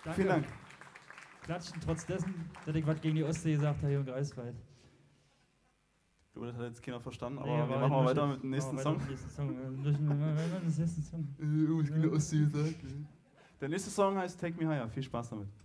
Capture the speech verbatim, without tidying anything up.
Danke. Vielen Dank. Klatschen trotz dessen, dass ich was gegen die Ostsee gesagt habe hier in Greifswald. Du, das hat jetzt keiner verstanden, aber Nee, wir aber machen mal nur weiter Schiff. mit dem nächsten Machen wir Song. weiter mit dem nächsten Song. Äh, durch- wir- wir- wir- wir- das nächste Song. Äh, oh, ich bin der Ostsee gesagt. Der nächste Song heißt Take Me Higher. Viel Spaß damit.